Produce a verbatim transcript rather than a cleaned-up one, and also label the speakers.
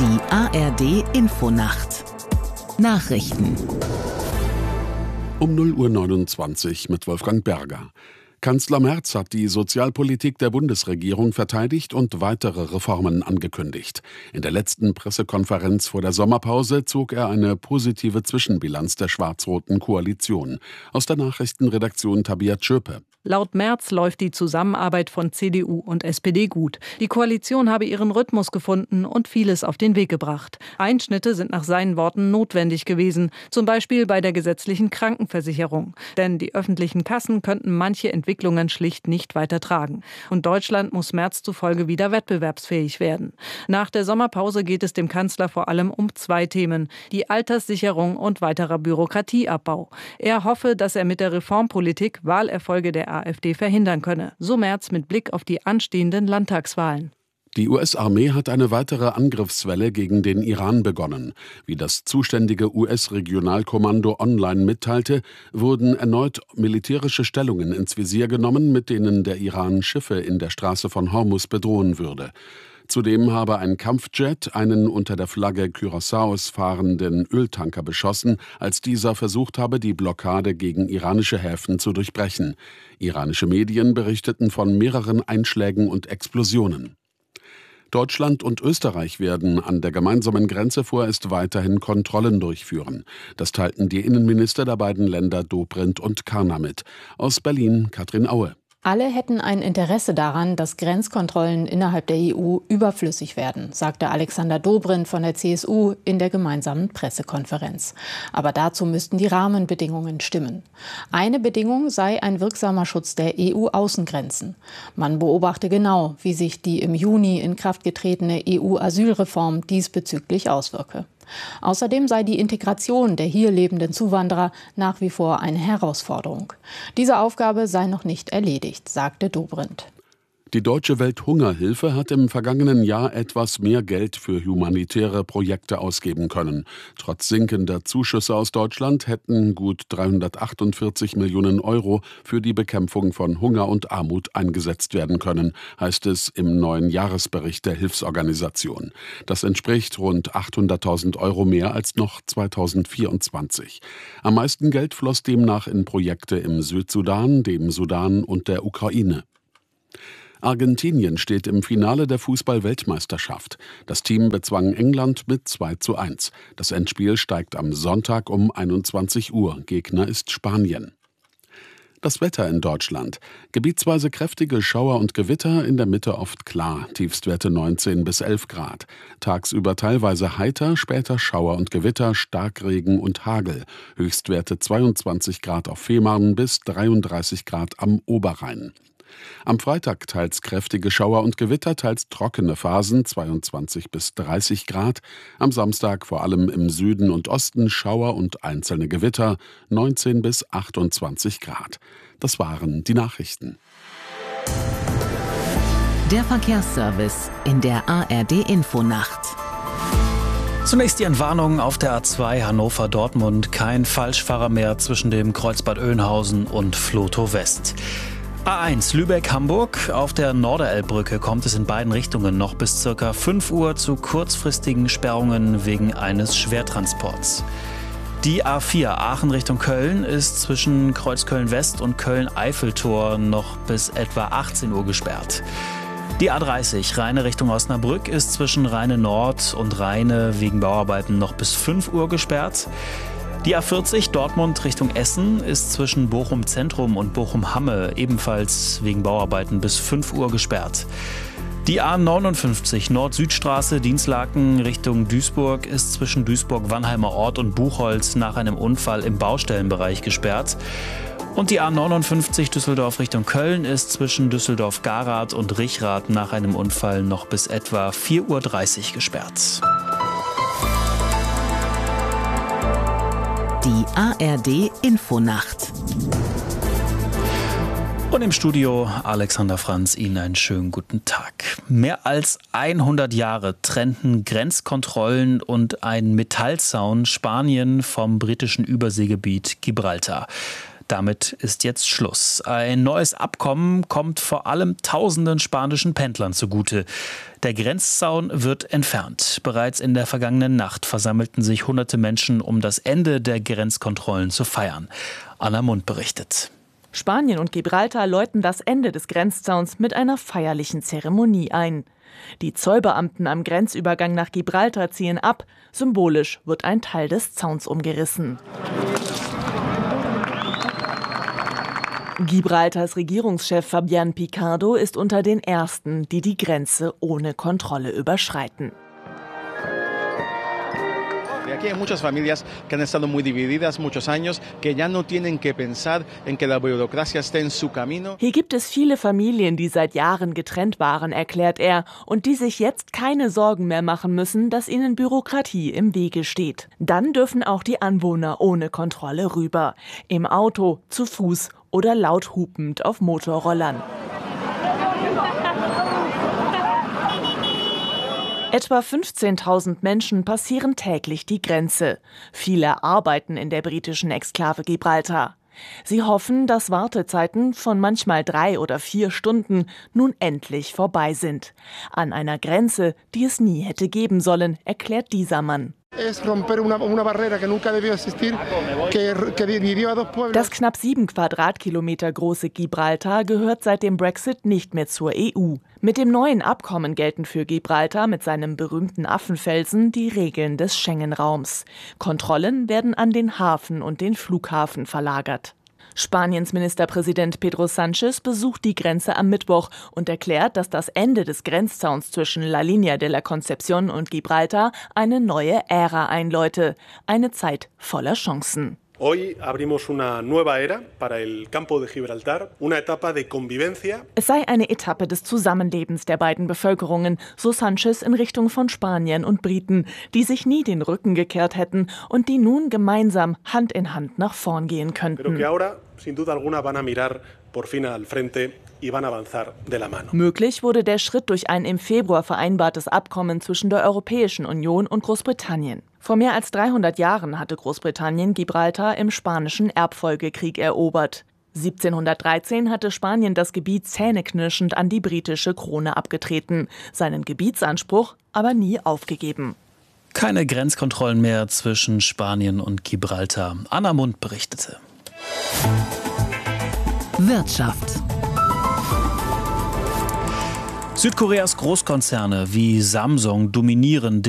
Speaker 1: Die A R D-Infonacht Nachrichten
Speaker 2: um null Uhr neunundzwanzig mit Wolfgang Berger. Kanzler Merz hat die Sozialpolitik der Bundesregierung verteidigt und weitere Reformen angekündigt. In der letzten Pressekonferenz vor der Sommerpause zog er eine positive Zwischenbilanz der schwarz-roten Koalition. Aus der Nachrichtenredaktion Tabia Tschöpe.
Speaker 3: Laut Merz läuft die Zusammenarbeit von C D U und S P D gut. Die Koalition habe ihren Rhythmus gefunden und vieles auf den Weg gebracht. Einschnitte sind nach seinen Worten notwendig gewesen, zum Beispiel bei der gesetzlichen Krankenversicherung. Denn die öffentlichen Kassen könnten manche Entwicklungen schlicht nicht weiter tragen. Und Deutschland muss Merz zufolge wieder wettbewerbsfähig werden. Nach der Sommerpause geht es dem Kanzler vor allem um zwei Themen: die Alterssicherung und weiterer Bürokratieabbau. Er hoffe, dass er mit der Reformpolitik Wahlerfolge der AfD verhindern könne, so Merz mit Blick auf die anstehenden Landtagswahlen.
Speaker 2: Die U S-Armee hat eine weitere Angriffswelle gegen den Iran begonnen. Wie das zuständige U S-Regionalkommando online mitteilte, wurden erneut militärische Stellungen ins Visier genommen, mit denen der Iran Schiffe in der Straße von Hormuz bedrohen würde. Zudem habe ein Kampfjet einen unter der Flagge Curaçaos fahrenden Öltanker beschossen, als dieser versucht habe, die Blockade gegen iranische Häfen zu durchbrechen. Iranische Medien berichteten von mehreren Einschlägen und Explosionen. Deutschland und Österreich werden an der gemeinsamen Grenze vorerst weiterhin Kontrollen durchführen. Das teilten die Innenminister der beiden Länder Dobrindt und Karner mit. Aus Berlin Katrin Aue.
Speaker 4: Alle hätten ein Interesse daran, dass Grenzkontrollen innerhalb der E U überflüssig werden, sagte Alexander Dobrindt von der C S U in der gemeinsamen Pressekonferenz. Aber dazu müssten die Rahmenbedingungen stimmen. Eine Bedingung sei ein wirksamer Schutz der E U-Außengrenzen. Man beobachte genau, wie sich die im Juni in Kraft getretene E U-Asylreform diesbezüglich auswirke. Außerdem sei die Integration der hier lebenden Zuwanderer nach wie vor eine Herausforderung. Diese Aufgabe sei noch nicht erledigt, sagte Dobrindt.
Speaker 2: Die Deutsche Welthungerhilfe hat im vergangenen Jahr etwas mehr Geld für humanitäre Projekte ausgeben können. Trotz sinkender Zuschüsse aus Deutschland hätten gut dreihundertachtundvierzig Millionen Euro für die Bekämpfung von Hunger und Armut eingesetzt werden können, heißt es im neuen Jahresbericht der Hilfsorganisation. Das entspricht rund achthunderttausend Euro mehr als noch zweitausendvierundzwanzig. Am meisten Geld floss demnach in Projekte im Südsudan, dem Sudan und der Ukraine. Argentinien steht im Finale der Fußball-Weltmeisterschaft. Das Team bezwang England mit zwei zu eins. Das Endspiel steigt am Sonntag um einundzwanzig Uhr. Gegner ist Spanien. Das Wetter in Deutschland. Gebietsweise kräftige Schauer und Gewitter, in der Mitte oft klar. Tiefstwerte neunzehn bis elf Grad. Tagsüber teilweise heiter, später Schauer und Gewitter, Starkregen und Hagel. Höchstwerte zweiundzwanzig Grad auf Fehmarn bis dreiunddreißig Grad am Oberrhein. Am Freitag teils kräftige Schauer und Gewitter, teils trockene Phasen, zweiundzwanzig bis dreißig Grad. Am Samstag vor allem im Süden und Osten Schauer und einzelne Gewitter, neunzehn bis achtundzwanzig Grad. Das waren die Nachrichten.
Speaker 1: Der Verkehrsservice in der A R D-Infonacht.
Speaker 5: Zunächst die Entwarnung auf der A zwei Hannover-Dortmund. Kein Falschfahrer mehr zwischen dem Kreuz Bad Oeynhausen und Vlotho West. A eins Lübeck-Hamburg. Auf der Norderelbbrücke kommt es in beiden Richtungen noch bis ca. fünf Uhr zu kurzfristigen Sperrungen wegen eines Schwertransports. Die A vier Aachen Richtung Köln ist zwischen Kreuzköln-West und Köln-Eiffeltor noch bis etwa achtzehn Uhr gesperrt. Die A dreißig Rheine Richtung Osnabrück ist zwischen Rheine Nord und Rheine wegen Bauarbeiten noch bis fünf Uhr gesperrt. Die A vierzig Dortmund Richtung Essen ist zwischen Bochum Zentrum und Bochum Hamme ebenfalls wegen Bauarbeiten bis fünf Uhr gesperrt. Die A neunundfünfzig Nord-Süd-Straße Dinslaken Richtung Duisburg ist zwischen Duisburg-Wannheimer Ort und Buchholz nach einem Unfall im Baustellenbereich gesperrt. Und die A neunundfünfzig Düsseldorf Richtung Köln ist zwischen Düsseldorf-Garath und Richrath nach einem Unfall noch bis etwa vier Uhr dreißig gesperrt.
Speaker 1: Die A R D-Infonacht.
Speaker 5: Und im Studio Alexander Franz, Ihnen einen schönen guten Tag. Mehr als hundert Jahre trennten Grenzkontrollen und ein Metallzaun Spanien vom britischen Überseegebiet Gibraltar. Damit ist jetzt Schluss. Ein neues Abkommen kommt vor allem tausenden spanischen Pendlern zugute. Der Grenzzaun wird entfernt. Bereits in der vergangenen Nacht versammelten sich hunderte Menschen, um das Ende der Grenzkontrollen zu feiern. Anna Mund berichtet.
Speaker 6: Spanien und Gibraltar läuten das Ende des Grenzzauns mit einer feierlichen Zeremonie ein. Die Zollbeamten am Grenzübergang nach Gibraltar ziehen ab. Symbolisch wird ein Teil des Zauns umgerissen. Gibraltars Regierungschef Fabián Picardo ist unter den Ersten, die die Grenze ohne Kontrolle überschreiten.
Speaker 7: Aquí hay muchas familias que han estado muy divididas muchos años, que ya no tienen que pensar en que la burocracia esté en su camino.
Speaker 6: Hier gibt es viele Familien, die seit Jahren getrennt waren, erklärt er, und die sich jetzt keine Sorgen mehr machen müssen, dass ihnen Bürokratie im Wege steht. Dann dürfen auch die Anwohner ohne Kontrolle rüber. Im Auto, zu Fuß oder laut hupend auf Motorrollern. Etwa fünfzehntausend Menschen passieren täglich die Grenze. Viele arbeiten in der britischen Exklave Gibraltar. Sie hoffen, dass Wartezeiten von manchmal drei oder vier Stunden nun endlich vorbei sind. An einer Grenze, die es nie hätte geben sollen, erklärt dieser Mann. Das knapp sieben Quadratkilometer große Gibraltar gehört seit dem Brexit nicht mehr zur E U. Mit dem neuen Abkommen gelten für Gibraltar mit seinem berühmten Affenfelsen die Regeln des Schengen-Raums. Kontrollen werden an den Hafen und den Flughafen verlagert. Spaniens Ministerpräsident Pedro Sánchez besucht die Grenze am Mittwoch und erklärt, dass das Ende des Grenzzauns zwischen La Línea de la Concepción und Gibraltar eine neue Ära einläute. Eine Zeit voller Chancen.
Speaker 8: Hoy abrimos una nueva era para el campo de Gibraltar, una etapa de convivencia.
Speaker 6: Es sei eine Etappe des Zusammenlebens der beiden Bevölkerungen, so Sánchez in Richtung von Spaniern und Briten, die sich nie den Rücken gekehrt hätten und die nun gemeinsam Hand in Hand nach vorn gehen könnten.
Speaker 8: Pero que ahora, sin duda alguna, van a mirar por fin al frente.
Speaker 6: Möglich wurde der Schritt durch ein im Februar vereinbartes Abkommen zwischen der Europäischen Union und Großbritannien. Vor mehr als dreihundert Jahren hatte Großbritannien Gibraltar im Spanischen Erbfolgekrieg erobert. siebzehnhundertdreizehn hatte Spanien das Gebiet zähneknirschend an die britische Krone abgetreten, seinen Gebietsanspruch aber nie aufgegeben.
Speaker 5: Keine Grenzkontrollen mehr zwischen Spanien und Gibraltar. Anna Mund berichtete.
Speaker 1: Wirtschaft.
Speaker 5: Südkoreas Großkonzerne wie Samsung dominieren